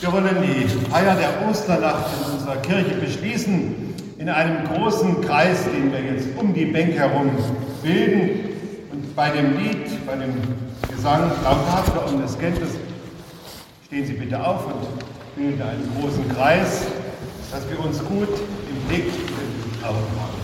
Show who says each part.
Speaker 1: Wir wollen die Feier der Osternacht in unserer Kirche beschließen, in einem großen Kreis, den wir jetzt um die Bänke herum bilden. Und bei dem Lied, bei dem Gesang Laudator omnes Gentes, stehen Sie bitte auf und bilden einen großen Kreis, dass wir uns gut im Blick und in den Augen haben.